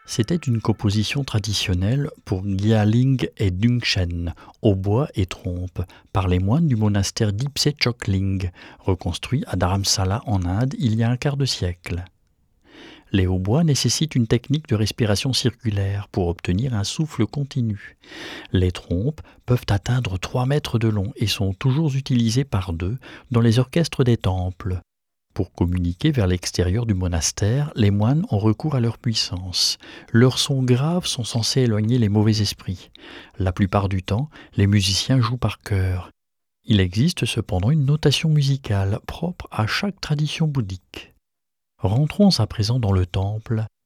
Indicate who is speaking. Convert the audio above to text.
Speaker 1: C'était une composition traditionnelle pour Gyalling et Dungchen, hautbois et trompe, par les moines du monastère d'Ipse Chokling, reconstruit à Dharamsala en Inde il y a un quart de siècle. Les hautbois nécessitent une technique de respiration circulaire pour obtenir un souffle continu. Les trompes peuvent atteindre 3 mètres de long et sont toujours utilisées par deux dans les orchestres des temples. Pour communiquer vers l'extérieur du monastère, les moines ont recours à leur puissance. Leurs sons graves sont censés éloigner les mauvais esprits. La plupart du temps, les musiciens jouent par chœur. Il existe cependant une notation musicale propre à chaque tradition bouddhique. Rentrons à présent dans le temple